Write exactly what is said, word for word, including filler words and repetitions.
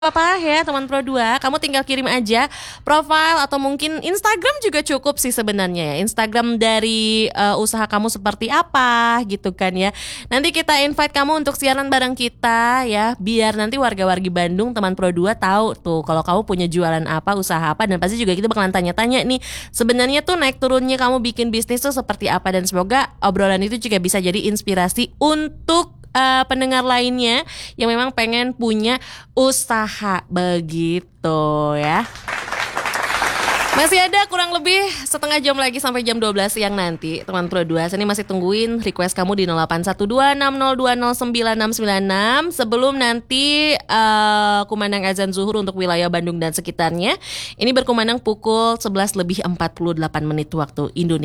Apa ya teman Pro dua, kamu tinggal kirim aja profile atau mungkin Instagram juga cukup sih sebenarnya ya. Instagram dari uh, usaha kamu seperti apa gitu kan ya. Nanti kita invite kamu untuk siaran bareng kita ya, biar nanti warga-wargi Bandung teman Pro dua tahu tuh kalau kamu punya jualan apa, usaha apa, dan pasti juga kita bakalan tanya-tanya nih sebenarnya tuh naik turunnya kamu bikin bisnis tuh seperti apa, dan semoga obrolan itu juga bisa jadi inspirasi untuk Uh, pendengar lainnya yang memang pengen punya usaha begitu ya. Masih ada kurang lebih setengah jam lagi sampai jam dua belas siang nanti teman Pro dua. Saya masih tungguin request kamu di nol delapan satu dua enam nol dua nol sembilan enam sembilan enam sebelum nanti uh, kumandang azan zuhur untuk wilayah Bandung dan sekitarnya. Ini berkumandang pukul sebelas lebih empat puluh delapan menit waktu Indonesia.